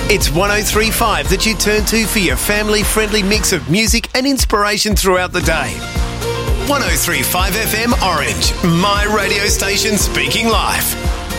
It's 103.5 that you turn to for your family-friendly mix of music and inspiration throughout the day. 103.5 FM Orange, my radio station speaking life.